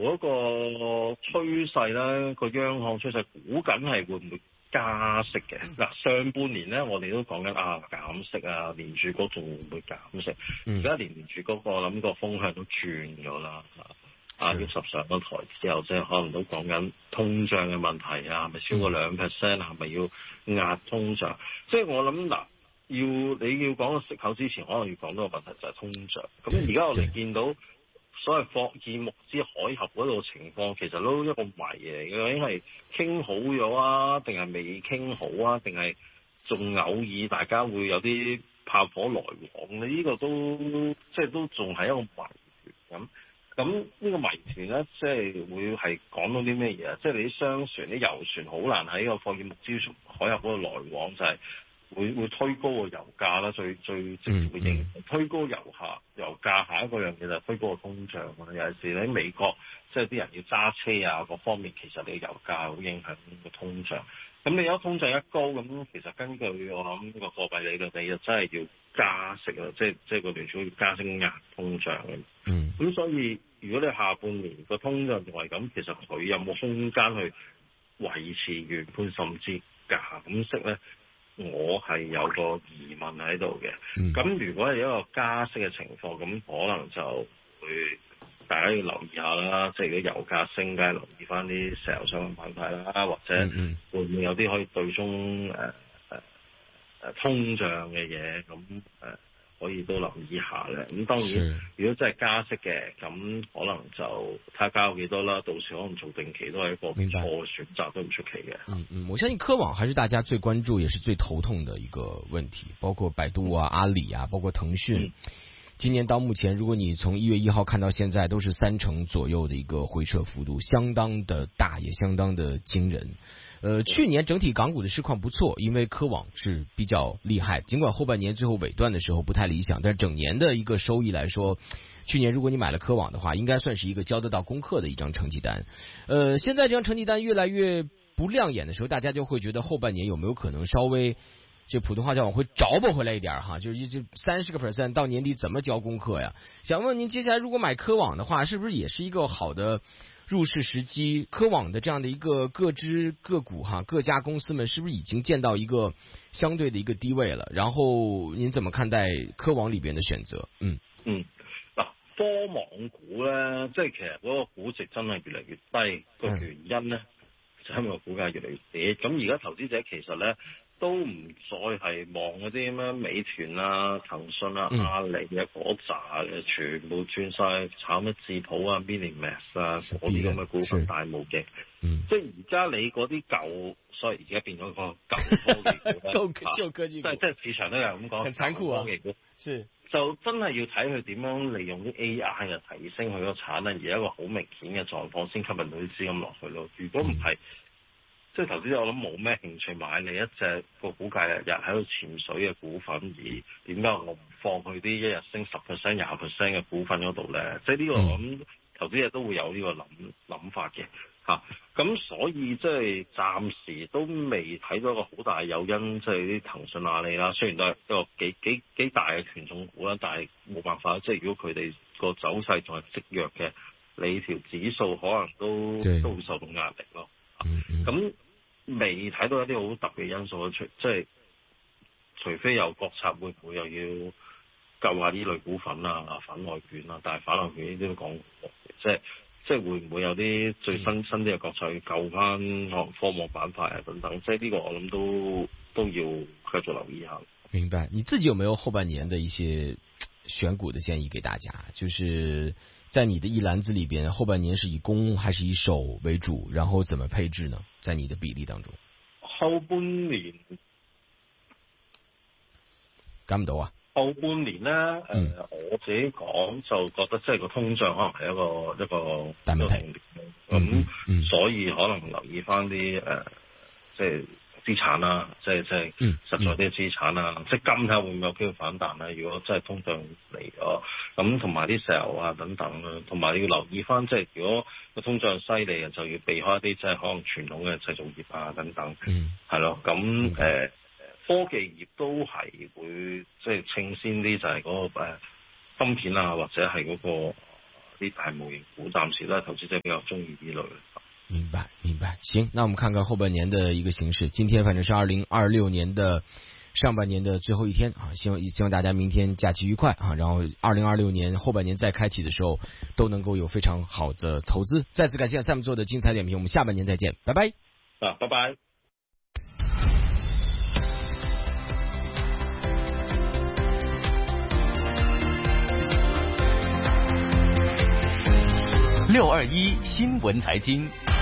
嗰個趨勢咧，個央行趨勢估緊係會唔會加息嘅？嗱，上半年咧，我哋都講緊減息啊，聯儲局仲會唔會減息？而家連聯儲局我諗個風向都轉咗啦。葉十上咗台之後，即係可能都講緊通脹嘅問題啊，係咪超過2%啊？係咪要壓通脹？即係我諗嗱，你要講個息口之前，可能要講到個問題就係通脹。咁而家我哋見到所謂霍爾木茲海峽嗰度情況，其實都一個謎嚟嘅，究竟係傾好咗啊，定係未傾好啊，定係仲偶爾大家會有啲炮火來往？呢個都即係都仲係一個謎團咁。咁呢個謎團咧，即係會係講到啲咩嘢啊？即係你啲商船、啲油船好難喺個霍爾木茲海峽嗰度來往，就係會推高個油價啦。最直接嘅影響，推高油價，下一個樣嘢就係推高個通脹啊！尤其是喺美國，即係啲人要揸車啊，各方面其實你油價好影響個通脹。咁你有通脹一高，咁其實根據我諗個貨幣理論，你就真係要加息啦，即係個聯儲要加息壓通脹嘅。咁所以如果你下半年個通脹仲係咁，其實佢有冇空間去維持原判甚至減息咧？我係有個疑問喺度嘅。咁如果係一個加息嘅情況，咁可能就會大家要留意下啦。即係如果油價升，梗係留意翻啲石油相關板塊啦，或者會唔會有啲可以對中通脹嘅嘢咁可以都留意下咧。咁當然，如果真係加息嘅，咁可能就睇下加到幾多啦。到時可能做定期都係一個唔錯嘅選擇，都唔出奇嘅。 我相信科網還是大家最關注也是最頭痛的一個問題，包括百度啊、阿里啊，包括騰訊。今年到目前，如果你從1月1號看到現在，都是3%左右的一個回撤幅度，相當的大，也相當的驚人。去年整體港股的市況不錯，因為科網是比較厲害，盡管後半年最後尾段的時候不太理想，但整年的一個收益來說，去年如果你買了科網的話，應該算是一個交得到功課的一張成績單。現在這張成績單越來越不亮眼的時候，大家就會覺得後半年有沒有可能稍微這普通話叫往回找補回來一點哈，就30%到年底怎麼交功課呀？想問您接下來如果買科網的話，是不是也是一個好的入市時機？科網的這樣的一個各支個股哈，各家公司們是不是已經見到一個相對的一個低位了？然後您怎麼看待科網裏邊的選擇？ 嗱，科網股咧，即係其實嗰個估值真係越嚟越低，個原因咧就係因為個股價越嚟越跌。咁而家投資者其實咧都唔再係望嗰啲咩美團啊、騰訊啊、阿里啊嗰扎嘅，全部轉晒炒乜智譜啊、Minimax 啊嗰啲咁嘅股份大無嘅。即係而家你嗰啲舊，所以而家變咗個舊科技股舊科技股， 即係市場都有咁講， 很殘酷啊！ 科技股就真係要睇佢點樣利用啲 AI 嘅提升佢個產能，而一個好明顯嘅狀況先吸引到啲資金落去咯。如果唔係，即係投資者我諗冇咩興趣買你一隻個股價日日喺度潛水嘅股份，而點解我唔放佢啲一日升10%、20% 嘅股份嗰度咧？即係呢個我諗投資者都會有呢個諗法嘅嚇。咁所以即係暫時都未睇到一個好大誘因，即係啲騰訊、阿里啦，雖然都係一個幾大嘅權重股啦，但係冇辦法，即係如果佢哋個走勢仲係積弱嘅，你條指數可能都會受到壓力咯。咁未睇到一啲好特別因素，即係除非有國策，會唔會又要救下呢類股份啊、反外卷啊？但係反外卷呢啲都講過，即係會唔會有啲最新啲嘅國策去救翻科網板塊啊等等？即係呢個我諗都要繼續留意下。 明白。你自己有沒有後半年的一些選股的建議給大家？就是在你的一籃子裏邊，後半年是以攻還是以守為主？然後怎麼配置呢？在你的比例當中， 後半年揀唔到啊？ 後半年咧，我自己講就覺得即係個通脹可能係一個大問題， 咁所以可能留意翻啲即係資產啦，即係實在啲資產啦，即係金睇下會唔會有機會反彈咧？如果真係通脹嚟咗，咁同埋啲石油啊等等啦，同埋要留意翻，即係如果個通脹犀利啊，就要避開一啲即係可能傳統嘅製造業啊等等，係咯，咁科技業都係會即係稱先啲，就係嗰個芯片啊，或者係嗰個啲大模型股，暫時都係投資者比較中意呢類。 明白。行，那我們看看後半年的一個形勢。今天反正是2026年的上半年的最後一天啊，希望大家明天假期愉快啊，然後2026年後半年再開啟的時候都能夠有非常好的投資。再次感謝 Sam 做的精彩點評，我們下半年再見，拜拜。 拜拜。 621新聞財經。